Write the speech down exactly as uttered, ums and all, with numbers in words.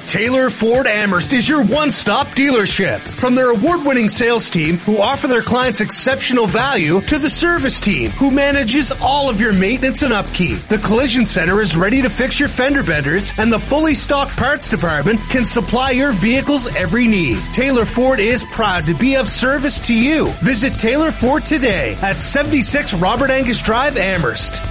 Taylor Ford Amherst is your one-stop dealership. From their award-winning sales team who offer their clients exceptional value to the service team who manages all of your maintenance and upkeep. The Collision Center is ready to fix your fender benders, and the fully stocked parts department can supply your vehicle's every need. Taylor Ford is proud to be of service to you. Visit Taylor Ford today at seventy-six Robert Angus Drive, Amherst.